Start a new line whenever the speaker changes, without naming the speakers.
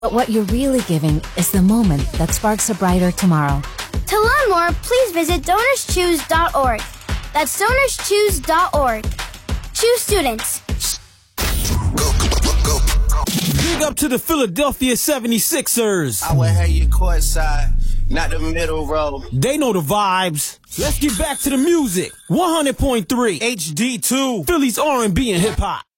But what you're really giving is the moment that sparks a brighter tomorrow.
To learn more, please visit DonorsChoose.org. That's DonorsChoose.org. Choose students.
Big up to the Philadelphia 76ers.
I would have you courtside, not the middle row.
They know the vibes. Let's get back to the music. 100.3 HD2, Philly's R&B and hip hop.